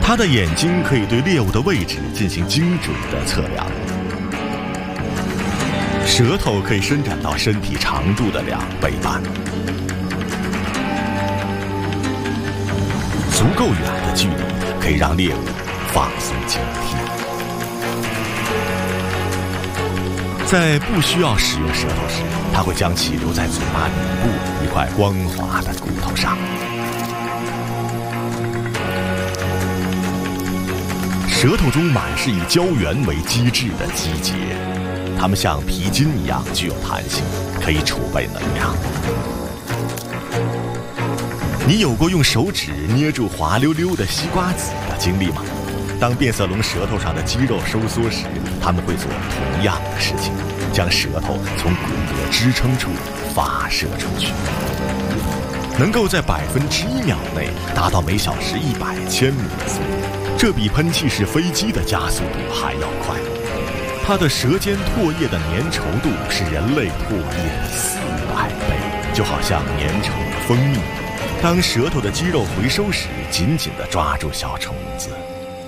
它的眼睛可以对猎物的位置进行精准的测量。舌头可以伸展到身体长度的2倍半。足够远的距离可以让猎物放松警惕。在不需要使用舌头时，它会将其留在嘴巴底部一块光滑的骨头上。舌头中满是以胶原为基质的基节，它们像皮筋一样具有弹性，可以储备能量。你有过用手指捏住滑溜溜的西瓜籽的经历吗？当变色龙舌头上的肌肉收缩时，它们会做同样的事情，将舌头从骨骼支撑处发射出去，能够在1%秒内达到每小时100千米的速度，这比喷气式飞机的加速度还要快。它的舌尖唾液的粘稠度是人类唾液的400倍，就好像粘稠的蜂蜜。当舌头的肌肉回收时，紧紧地抓住小虫子，